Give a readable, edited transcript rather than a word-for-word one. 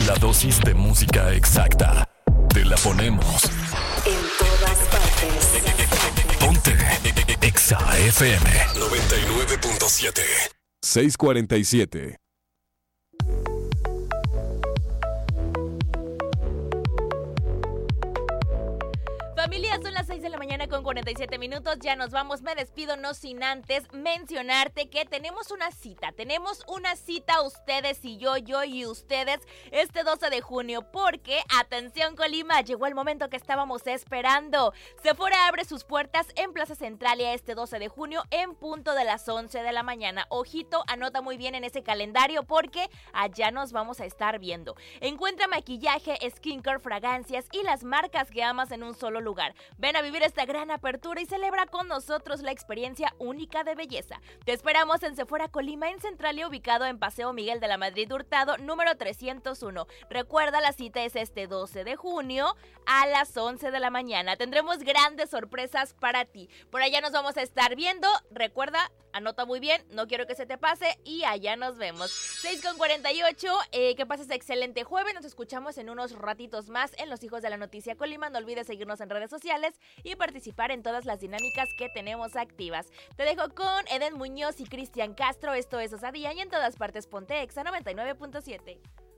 La dosis de música exacta. Te la ponemos. En todas partes. Ponte Exa FM 99.7. 6:47. Familia, son las 6 de la mañana con 47 minutos, ya nos vamos, me despido no sin antes mencionarte que tenemos una cita ustedes y yo y ustedes este 12 de junio, porque, atención Colima, llegó el momento que estábamos esperando. Sephora abre sus puertas en Plaza Centralia este 12 de junio en punto de las 11 de la mañana. Ojito, anota muy bien en ese calendario porque allá nos vamos a estar viendo. Encuentra maquillaje, skincare, fragancias y las marcas que amas en un solo lugar. Ven a vivir esta gran apertura y celebra con nosotros la experiencia única de belleza. Te esperamos en Sephora Colima, en Centralia, ubicado en Paseo Miguel de la Madrid Hurtado, número 301. Recuerda, la cita es este 12 de junio a las 11 de la mañana. Tendremos grandes sorpresas para ti. Por allá nos vamos a estar viendo. Recuerda, anota muy bien, no quiero que se te pase y allá nos vemos. 6:48, que pases excelente jueves. Nos escuchamos en unos ratitos más en Los Hijos de la Noticia Colima. No olvides seguirnos en redes sociales y participar en todas las dinámicas que tenemos activas. Te dejo con Eden Muñoz y Cristian Castro. Esto es Osadía y en todas partes ponte Exa 99.7.